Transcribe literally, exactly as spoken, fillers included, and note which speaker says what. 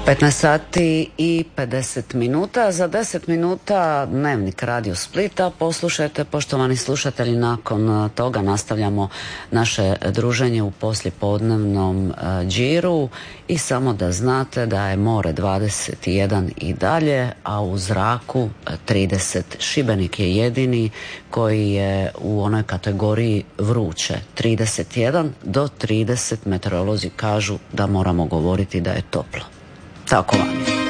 Speaker 1: petnaest sati i pedeset minuta. Za deset minuta Dnevnik Radio Splita poslušajte, poštovani slušatelji. Nakon toga nastavljamo naše druženje u poslijepodnevnom džiru i samo da znate da je more dvadeset jedan i dalje, a u zraku trideset. Šibenik je jedini koji je u onoj kategoriji vruće. trideset jedan do trideset, meteorolozi kažu da moramo govoriti da je toplo. Tako vam je.